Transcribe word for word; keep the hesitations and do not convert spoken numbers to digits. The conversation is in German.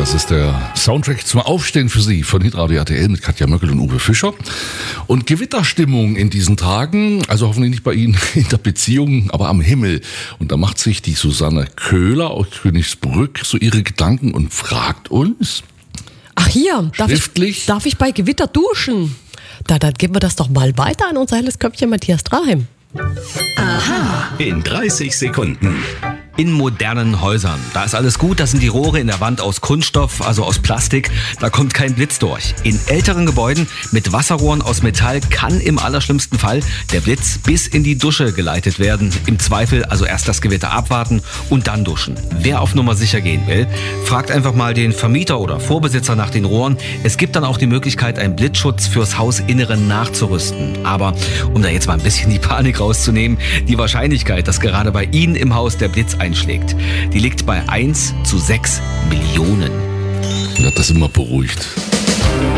Das ist der Soundtrack zum Aufstehen für Sie von Hitradio R T L mit Katja Möckel und Uwe Fischer. Und Gewitterstimmung in diesen Tagen, also hoffentlich nicht bei Ihnen in der Beziehung, aber am Himmel. Und da macht sich die Susanne Köhler aus Königsbrück so ihre Gedanken und fragt uns. Ach hier, darf schriftlich, ich, darf ich bei Gewitter duschen? Da, dann geben wir das doch mal weiter an unser helles Köpfchen Matthias Draheim. Aha. In dreißig Sekunden. In modernen Häusern, da ist alles gut, da sind die Rohre in der Wand aus Kunststoff, also aus Plastik, da kommt kein Blitz durch. In älteren Gebäuden mit Wasserrohren aus Metall kann im allerschlimmsten Fall der Blitz bis in die Dusche geleitet werden. Im Zweifel also erst das Gewitter abwarten und dann duschen. Wer auf Nummer sicher gehen will, fragt einfach mal den Vermieter oder Vorbesitzer nach den Rohren. Es gibt dann auch die Möglichkeit, einen Blitzschutz fürs Hausinnere nachzurüsten. Aber um da jetzt mal ein bisschen die Panik rauszunehmen, die Wahrscheinlichkeit, dass gerade bei Ihnen im Haus der Blitz einschlägt, die liegt bei eins zu sechs Millionen. Ja, das sind wir beruhigt.